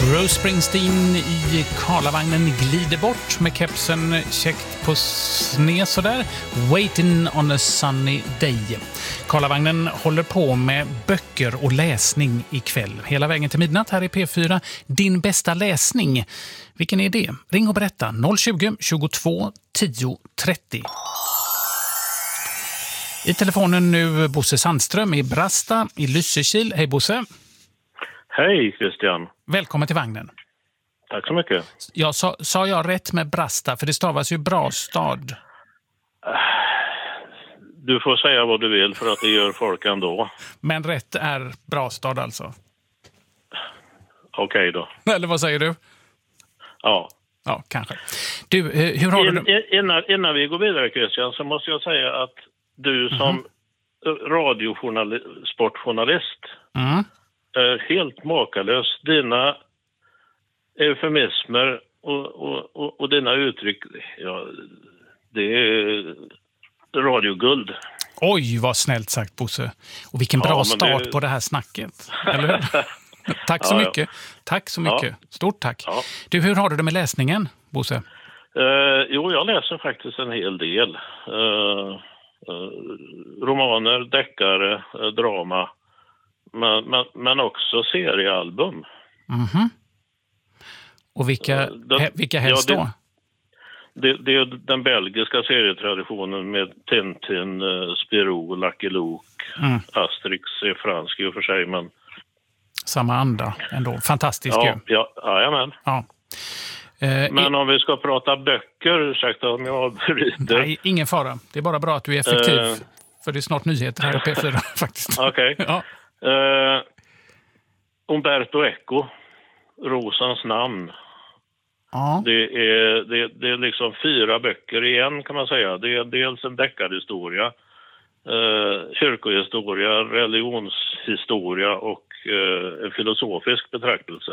Bruce Springsteen i Karlavagnen glider bort med kepsen käckt på sned sådär. Waiting on a sunny day. Karlavagnen håller på med böcker och läsning ikväll. Hela vägen till midnatt här i P4. Din bästa läsning. Vilken är det? Ring och berätta. 020 22 10 30. I telefonen nu Bosse Sandström i Brasta i Lysekil. Hej Bosse. Hej Christian. Välkommen till vagnen. Tack så mycket. Sa jag rätt med Brasta? För det stavas ju Brastad. Du får säga vad du vill för att det gör folk ändå. Men rätt är Brastad alltså? Okej då. Eller vad säger du? Ja. Ja, kanske. Du, hur har du det? Innan vi går vidare Christian så måste jag säga att du som sportjournalist är helt makalös. Dina eufemismer och dina uttryck, ja, det är radioguld. Oj, vad snällt sagt Bosse. Och vilken bra start på det här snacket. Eller hur? Tack så mycket. Ja. Tack så mycket. Ja. Stort tack. Ja. Du, hur har du det med läsningen, Bosse? Jo, jag läser faktiskt en hel del. Romaner, deckare, drama. Men också seriealbum. Och vilka helst då? Det är den belgiska serietraditionen med Tintin, Spirou, Lucky Luke, Asterix är fransk i och för sig, men... Samma anda ändå. Fantastisk ju. Jajamän. Ja. Men om vi ska prata böcker, ursäkta om jag avbryter. Nej, ingen fara. Det är bara bra att du är effektiv. För det är snart nyheter här på P4 faktiskt. Okej. Ja. Umberto Eco, Rosans namn. Ja. Det är liksom 4 böcker i en kan man säga. Det är dels en deckarhistoria, kyrkohistoria, religionshistoria och en filosofisk betraktelse.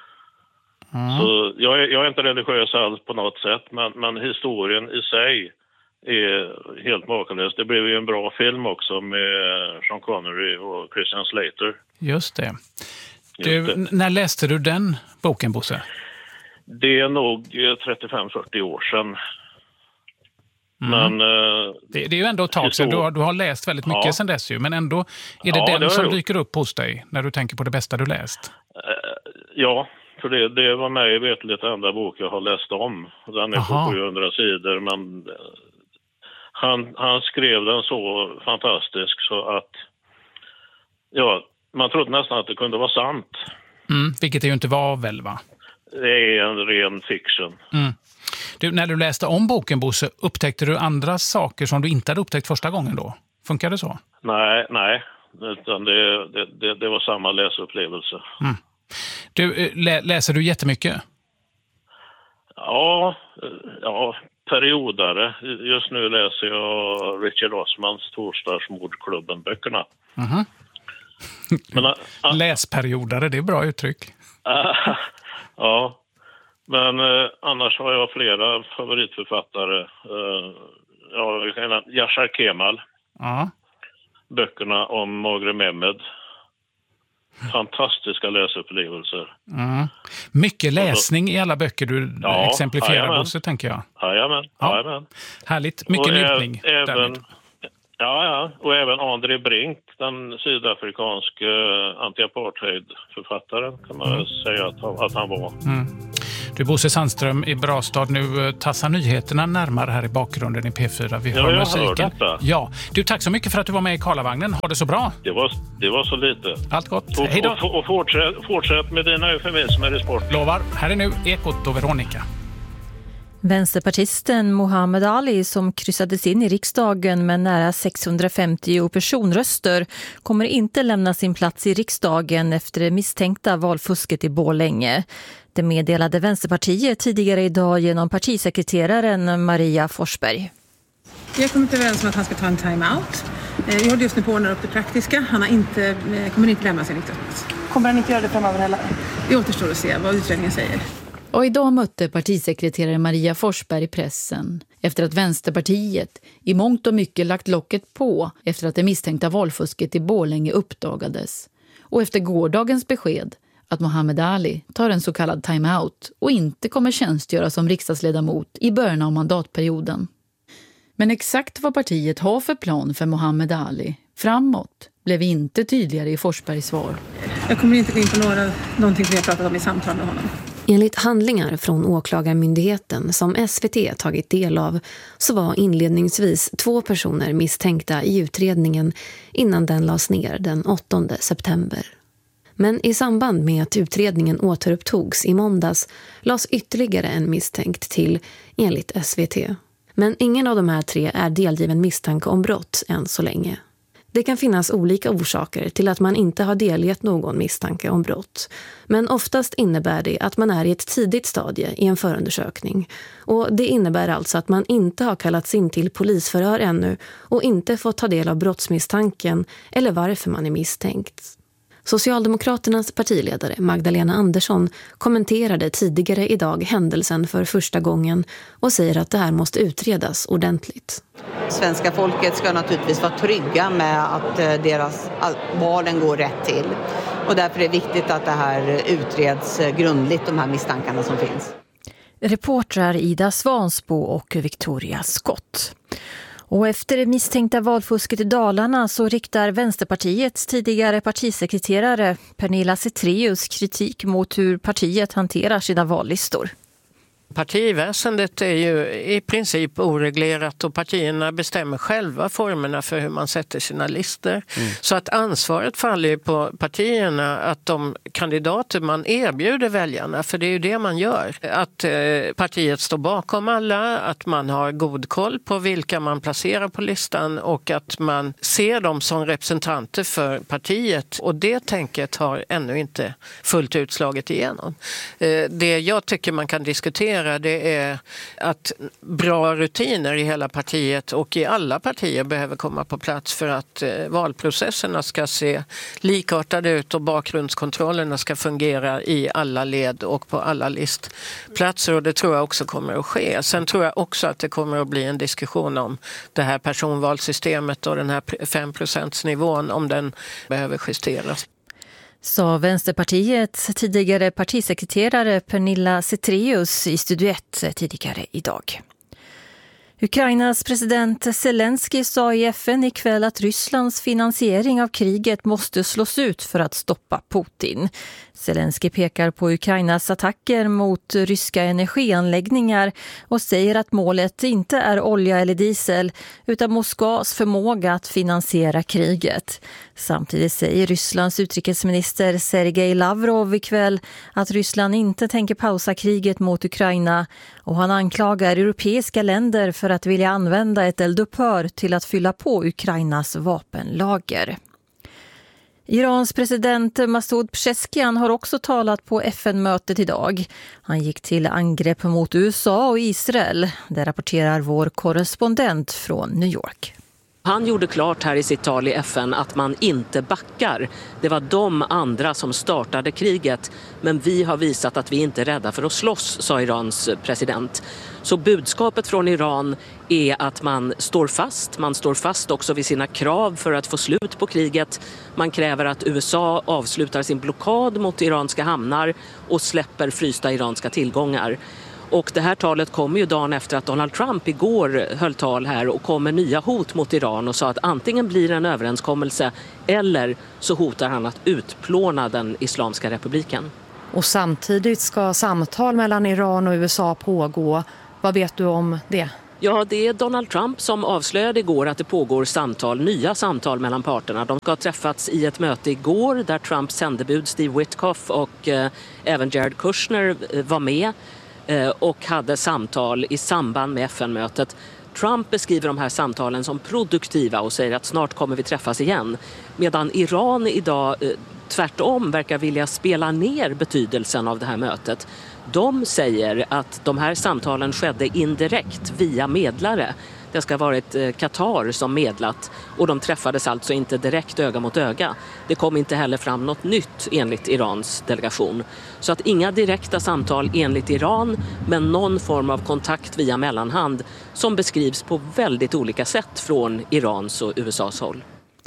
Så jag är inte religiös alls på något sätt, men historien i sig är helt makalös. Det blev ju en bra film också med Sean Connery och Christian Slater. Just det. När läste du den boken, Bosse? Det är nog 35-40 år sedan. Men, det är ju ändå ett tag sedan. Du har läst väldigt mycket sedan dess ju. Men ändå är det den som dyker upp hos dig när du tänker på det bästa du läst? Ja, för det var mig vetligt enda bok jag har läst om. Den är på 700 sidor, men han skrev den så fantastisk så att man trodde nästan att det kunde vara sant. Vilket det ju inte var väl, va? Det är en ren fiction. Du, när du läste om boken, Bosse, upptäckte du andra saker som du inte hade upptäckt första gången då? Funkar det så? Nej. Utan det var samma läsupplevelse. Du, läser du jättemycket? Ja, periodare. Just nu läser jag Richard Osmans Torsdagsmordklubben-böckerna. Läsperiodare, det är bra uttryck. Ja, men annars har jag flera favoritförfattare. Yashar Kemal. Böckerna om Magre Mehmed. Fantastiska läsupplevelser. Mycket läsning i alla böcker du exemplifierar, Bosse, tänker jag. Jajamän. Härligt, mycket njutning. Och även André Brink, den sydafrikanske anti-apartheid-författaren kan man säga att han var. Du, Bosse Sandström i Brastad, nu tassar nyheterna närmare här i bakgrunden i P4. Vi hör musiken. Ja, du, tack så mycket för att du var med i Karlavagnen. Ha det så bra. Det var så lite. Allt gott. Hej då. Och fortsätt med dina eufemismer i sport. Lovar. Här är nu Ekot och Veronica. Vänsterpartisten Muhammad Ali, som kryssades in i riksdagen med nära 650 personröster, kommer inte lämna sin plats i riksdagen efter det misstänkta valfusket i Borlänge. Det meddelade Vänsterpartiet tidigare idag genom partisekreteraren Maria Forsberg. Vi har kommit överens om att han ska ta en time-out. Vi håller just nu på att ordna upp det praktiska. Han kommer inte lämna sin riksdagsplats. Kommer han inte göra det framöver heller? Det återstår att se vad utredningen säger. Och idag mötte partisekreterare Maria Forsberg pressen efter att Vänsterpartiet i mångt och mycket lagt locket på efter att det misstänkta valfusket i Borlänge uppdagades. Och efter gårdagens besked att Muhammad Ali tar en så kallad timeout och inte kommer tjänstgöra som riksdagsledamot i början av mandatperioden. Men exakt vad partiet har för plan för Muhammad Ali framåt blev inte tydligare i Forsbergs svar. Jag kommer inte gå in på någonting som jag pratat om i samtal med honom. Enligt handlingar från åklagarmyndigheten som SVT tagit del av så var inledningsvis 2 personer misstänkta i utredningen innan den lades ner den 8 september. Men i samband med att utredningen återupptogs i måndags lades ytterligare en misstänkt till enligt SVT. Men ingen av de här 3 är delgiven misstanke om brott än så länge. Det kan finnas olika orsaker till att man inte har delgett någon misstanke om brott. Men oftast innebär det att man är i ett tidigt stadie i en förundersökning. Och det innebär alltså att man inte har kallats in till polisförhör ännu och inte fått ta del av brottsmisstanken eller varför man är misstänkt. Socialdemokraternas partiledare Magdalena Andersson kommenterade tidigare idag händelsen för första gången och säger att det här måste utredas ordentligt. Svenska folket ska naturligtvis vara trygga med att deras valen går rätt till. Och därför är det viktigt att det här utreds grundligt, de här misstankarna som finns. Reportrar Ida Svansbo och Victoria Skott. Och efter det misstänkta valfusket i Dalarna så riktar Vänsterpartiets tidigare partisekreterare Pernilla Zethraeus kritik mot hur partiet hanterar sina vallistor. Partiväsendet är ju i princip oreglerat och partierna bestämmer själva formerna för hur man sätter sina listor. Så att ansvaret faller på partierna att de kandidater man erbjuder väljarna, för det är ju det man gör. Att partiet står bakom alla, att man har god koll på vilka man placerar på listan och att man ser dem som representanter för partiet. Och det tänket har ännu inte fullt utslaget igenom. Det jag tycker man kan diskutera det är att bra rutiner i hela partiet och i alla partier behöver komma på plats för att valprocesserna ska se likartade ut och bakgrundskontrollerna ska fungera i alla led och på alla listplatser, och det tror jag också kommer att ske. Sen tror jag också att det kommer att bli en diskussion om det här personvalssystemet och den här 5%-nivån, om den behöver justeras. Sa Vänsterpartiets tidigare partisekreterare Pernilla Zethraeus i Studio 1 tidigare idag. Ukrainas president Zelensky sa i FN ikväll att Rysslands finansiering av kriget måste slås ut för att stoppa Putin. Zelensky pekar på Ukrainas attacker mot ryska energianläggningar och säger att målet inte är olja eller diesel utan Moskvas förmåga att finansiera kriget. Samtidigt säger Rysslands utrikesminister Sergej Lavrov ikväll att Ryssland inte tänker pausa kriget mot Ukraina, och han anklagar europeiska länder för att vilja använda ett eldupphör till att fylla på Ukrainas vapenlager. Irans president Masoud Pezeshkian har också talat på FN-mötet idag. Han gick till angrepp mot USA och Israel. Det rapporterar vår korrespondent från New York. Han gjorde klart här i sitt tal i FN att man inte backar. Det var de andra som startade kriget. Men vi har visat att vi inte är rädda för att slåss, sa Irans president. Så budskapet från Iran är att man står fast. Man står fast också vid sina krav för att få slut på kriget. Man kräver att USA avslutar sin blockad mot iranska hamnar och släpper frysta iranska tillgångar. Och det här talet kommer ju dagen efter att Donald Trump igår höll tal här och kom med nya hot mot Iran och sa att antingen blir det en överenskommelse eller så hotar han att utplåna den Islamiska republiken. Och samtidigt ska samtal mellan Iran och USA pågå. Vad vet du om det? Ja, det är Donald Trump som avslöjade igår att det pågår nya samtal mellan parterna. De ska ha träffats i ett möte igår där Trumps sändebud Steve Witkoff och även Jared Kushner var med och hade samtal i samband med FN-mötet. Trump beskriver de här samtalen som produktiva och säger att snart kommer vi träffas igen. Medan Iran idag tvärtom verkar vilja spela ner betydelsen av det här mötet. De säger att de här samtalen skedde indirekt via medlare. Det ska ha varit Qatar som medlat och de träffades alltså inte direkt öga mot öga. Det kom inte heller fram något nytt enligt Irans delegation. Så att inga direkta samtal enligt Iran, men någon form av kontakt via mellanhand som beskrivs på väldigt olika sätt från Irans och USAs håll.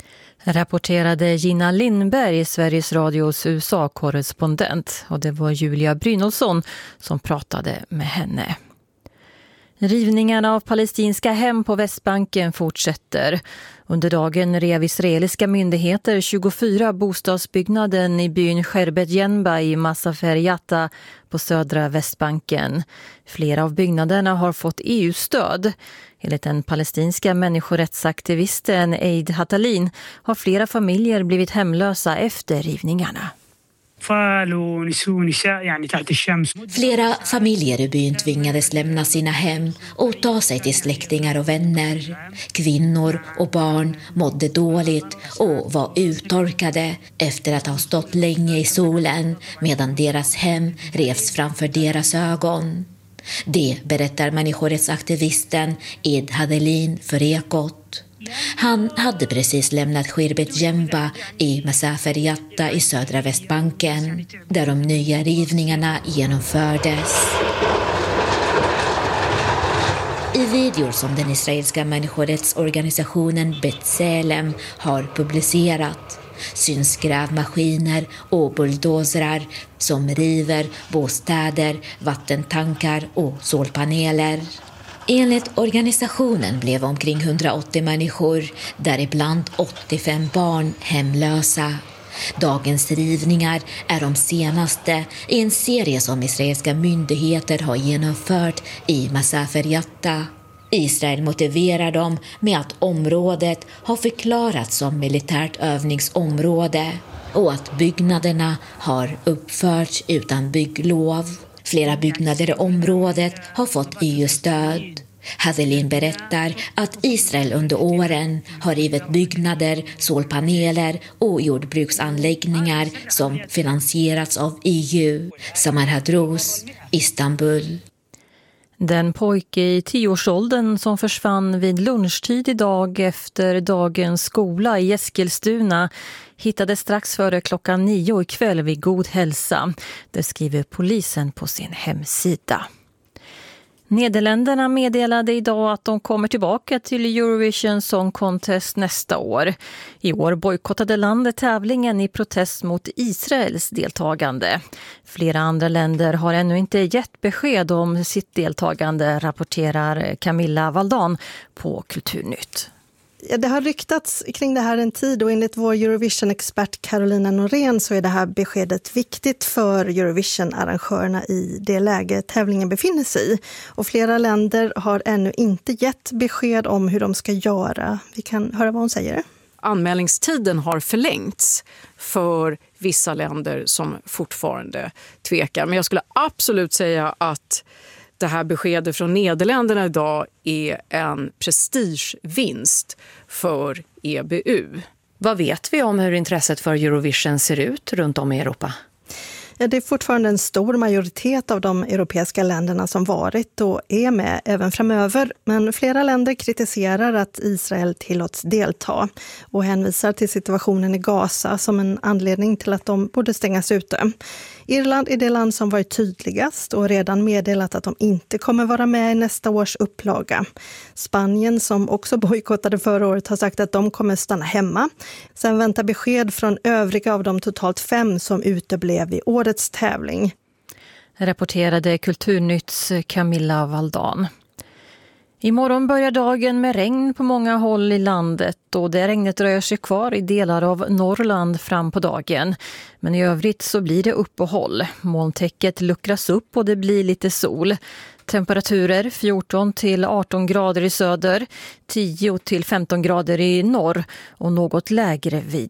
Rapporterade Gina Lindberg, Sveriges Radios USA-korrespondent, och det var Julia Brynolfsson som pratade med henne. Rivningarna av palestinska hem på Västbanken fortsätter. Under dagen rev israeliska myndigheter 24 bostadsbyggnaden i byn Sherbet Yenba i Masafer Yatta på södra Västbanken. Flera av byggnaderna har fått EU-stöd. Enligt den palestinska människorättsaktivisten Eid Hatalin har flera familjer blivit hemlösa efter rivningarna. Flera familjer i byn tvingades lämna sina hem och ta sig till släktingar och vänner. Kvinnor och barn mådde dåligt och var uttorkade efter att ha stått länge i solen medan deras hem revs framför deras ögon. Det berättar människorättsaktivisten Eid Hatalin för Ekot. Han hade precis lämnat Sherbet Yenba i Masafer Yatta i södra Västbanken, där de nya rivningarna genomfördes. I videor som den israeliska människorättsorganisationen B'Tselem har publicerat syns grävmaskiner och bulldozrar som river bostäder, vattentankar och solpaneler. Enligt organisationen blev omkring 180 människor, däribland 85 barn, hemlösa. Dagens rivningar är de senaste i en serie som israeliska myndigheter har genomfört i Masafer Yatta. Israel motiverar dem med att området har förklarats som militärt övningsområde och att byggnaderna har uppförts utan bygglov. Flera byggnader i området har fått EU-stöd. Hatalin berättar att Israel under åren har rivit byggnader, solpaneler och jordbruksanläggningar som finansierats av EU. Samar Hadrous, Istanbul. Den pojke i 10-årsåldern som försvann vid lunchtid idag efter dagens skola i Eskilstuna hittades strax före klockan 9 ikväll vid god hälsa. Det skriver polisen på sin hemsida. Nederländerna meddelade idag att de kommer tillbaka till Eurovision Song Contest nästa år. I år bojkottade landet tävlingen i protest mot Israels deltagande. Flera andra länder har ännu inte gett besked om sitt deltagande, rapporterar Camilla Valdan på Kulturnytt. Ja, det har ryktats kring det här en tid och enligt vår Eurovision-expert Carolina Norén så är det här beskedet viktigt för Eurovision-arrangörerna i det läge tävlingen befinner sig i. Och flera länder har ännu inte gett besked om hur de ska göra. Vi kan höra vad hon säger. Anmälningstiden har förlängts för vissa länder som fortfarande tvekar. Men jag skulle absolut säga att det här beskedet från Nederländerna idag är en prestigevinst för EBU. Vad vet vi om hur intresset för Eurovision ser ut runt om i Europa? Ja, det är fortfarande en stor majoritet av de europeiska länderna som varit och är med även framöver. Men flera länder kritiserar att Israel tillåts delta och hänvisar till situationen i Gaza som en anledning till att de borde stängas ute. Irland är det land som varit tydligast och redan meddelat att de inte kommer vara med i nästa års upplaga. Spanien, som också bojkottade förra året, har sagt att de kommer stanna hemma. Sen väntar besked från övriga av de totalt 5 som uteblev i årets tävling. Rapporterade Kulturnytts Camilla Valdan. Imorgon börjar dagen med regn på många håll i landet och det regnet rör sig kvar i delar av Norrland fram på dagen. Men i övrigt så blir det uppehåll. Molntäcket luckras upp och det blir lite sol. Temperaturer 14 till 18 grader i söder, 10 till 15 grader i norr och något lägre vid